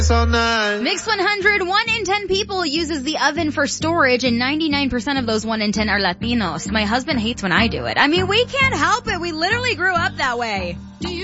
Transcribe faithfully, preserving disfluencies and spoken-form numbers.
all night. Mix one hundred, one in ten people uses the oven for storage and ninety-nine percent of those one in ten are Latinos. My husband hates when I do it. I mean, we can't help it. We literally grew up that way.